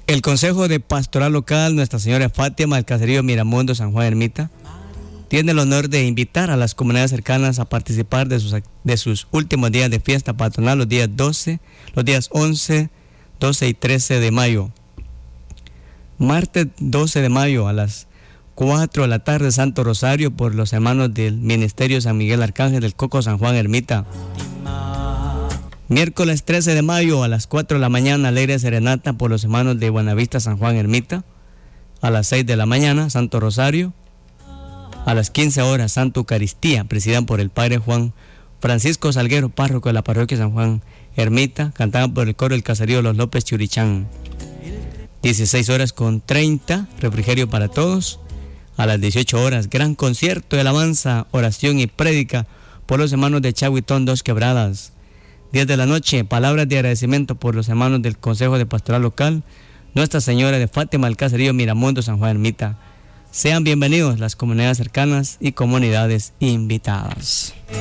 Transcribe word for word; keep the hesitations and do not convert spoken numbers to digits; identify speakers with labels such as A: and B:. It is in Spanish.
A: El Consejo de Pastoral Local Nuestra Señora de Fátima del Caserío Miramundo San Juan Ermita tiene el honor de invitar a las comunidades cercanas a participar de sus, de sus últimos días de fiesta patronal, los días doce, los días once, doce y trece de mayo. Martes doce de mayo a las cuatro de la tarde, Santo Rosario por los hermanos del Ministerio San Miguel Arcángel del Coco San Juan Ermita. Miércoles trece de mayo a las cuatro de la mañana, alegre serenata por los hermanos de Buenavista San Juan Ermita. A las seis de la mañana, Santo Rosario. A las quince horas, Santa Eucaristía, presidida por el Padre Juan Francisco Salguero, párroco de la parroquia San Juan Ermita, cantada por el coro del Caserío Los López Churichán. dieciséis horas con treinta, refrigerio para todos. A las dieciocho horas, gran concierto de alabanza, oración y prédica por los hermanos de Chahuitón Dos Quebradas. diez de la noche, palabras de agradecimiento por los hermanos del Consejo de Pastoral Local Nuestra Señora de Fátima del Caserío Miramundo San Juan Ermita. Sean bienvenidos las comunidades cercanas y comunidades invitadas.